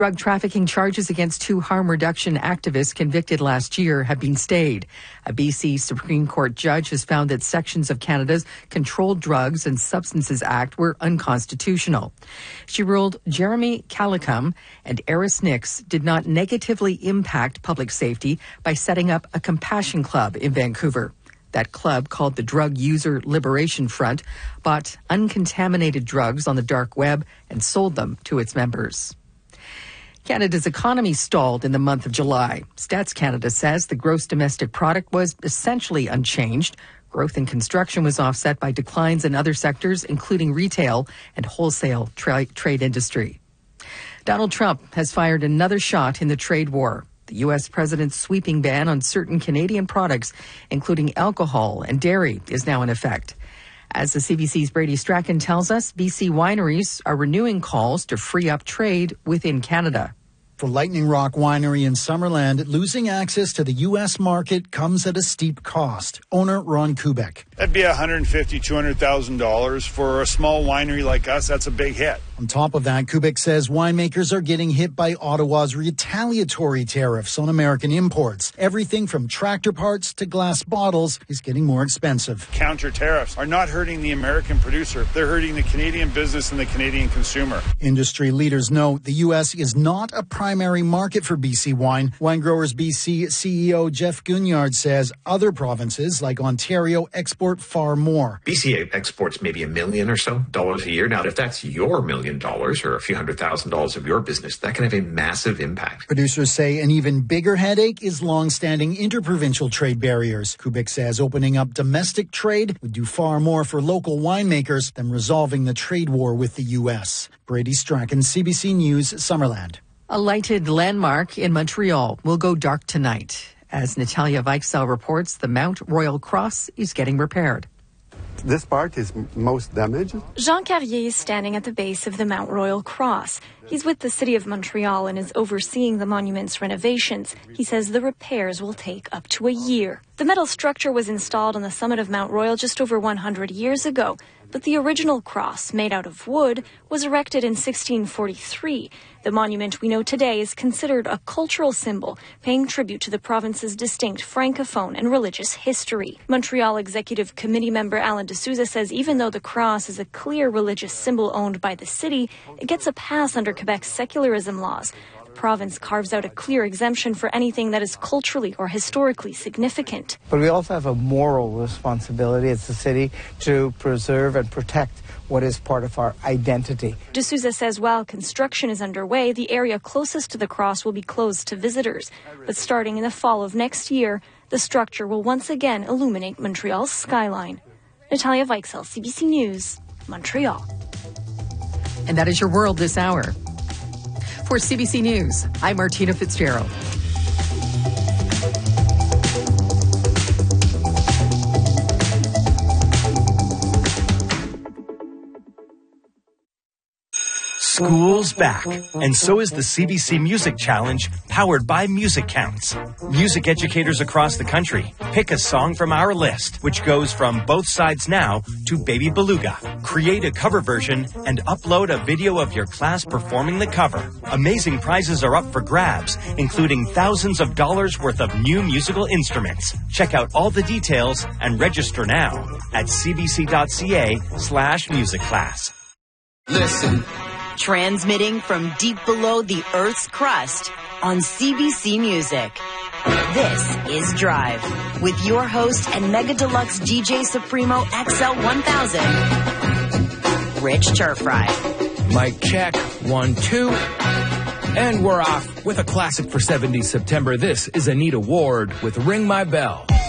Drug trafficking charges against 2 harm reduction activists convicted last year have been stayed. A BC Supreme Court judge has found that sections of Canada's Controlled Drugs and Substances Act were unconstitutional. She ruled Jeremy Calicum and Eris Nix did not negatively impact public safety by setting up a compassion club in Vancouver. That club, called the Drug User Liberation Front, bought uncontaminated drugs on the dark web and sold them to its members. Canada's economy stalled in the month of July. Stats Canada says the gross domestic product was essentially unchanged. Growth in construction was offset by declines in other sectors, including retail and wholesale trade industry. Donald Trump has fired another shot in the trade war. The U.S. president's sweeping ban on certain Canadian products, including alcohol and dairy, is now in effect. As the CBC's Brady Strachan tells us, BC wineries are renewing calls to free up trade within Canada. For Lightning Rock Winery in Summerland, losing access to the U.S. market comes at a steep cost. Owner Ron Kubek. That'd be $150,000, $200,000 for a small winery like us. That's a big hit. On top of that, Kubik says winemakers are getting hit by Ottawa's retaliatory tariffs on American imports. Everything from tractor parts to glass bottles is getting more expensive. Counter tariffs are not hurting the American producer. They're hurting the Canadian business and the Canadian consumer. Industry leaders know the U.S. is not a primary market for BC wine. Wine Growers BC CEO Jeff Gunyard says other provinces like Ontario export far more. BC exports maybe $1 million or so a year. Now, if that's your $1 million or a few $100,000 of your business, that can have a massive impact. Producers say an even bigger headache is long-standing interprovincial trade barriers. Kubik says opening up domestic trade would do far more for local winemakers than resolving the trade war with the U.S. Brady Strachan, CBC News, Summerland. A lighted landmark in Montreal will go dark tonight. As Natalia Weichsel reports, the Mount Royal Cross is getting repaired. This part is most damaged. Jean Carrier is standing at the base of the Mount Royal Cross. He's with the City of Montreal and is overseeing the monument's renovations. He says the repairs will take up to a year. The metal structure was installed on the summit of Mount Royal just over 100 years ago, but the original cross, made out of wood, was erected in 1643. The monument we know today is considered a cultural symbol, paying tribute to the province's distinct francophone and religious history. Montreal Executive Committee member Alan D'Souza says even though the cross is a clear religious symbol owned by the city, it gets a pass under Quebec's secularism laws. The province carves out a clear exemption for anything that is culturally or historically significant. But we also have a moral responsibility as a city to preserve and protect what is part of our identity. D'Souza says while construction is underway, the area closest to the cross will be closed to visitors. But starting in the fall of next year, the structure will once again illuminate Montreal's skyline. Natalia Weichsel, CBC News, Montreal. And that is your world this hour. For CBC News, I'm Martina Fitzgerald. School's back, and so is the CBC Music Challenge, powered by Music Counts. Music educators across the country pick a song from our list, which goes from Both Sides Now to Baby Beluga. Create a cover version and upload a video of your class performing the cover. Amazing prizes are up for grabs, including thousands of dollars worth of new musical instruments. Check out all the details and register now at cbc.ca/musicclass. Listen. Transmitting from deep below the Earth's crust on CBC Music. This is Drive with your host and Mega Deluxe DJ Supremo XL 1000, Rich Turfry. Mic check, 1, 2. And we're off with a classic for 70 September. This is Anita Ward with Ring My Bell.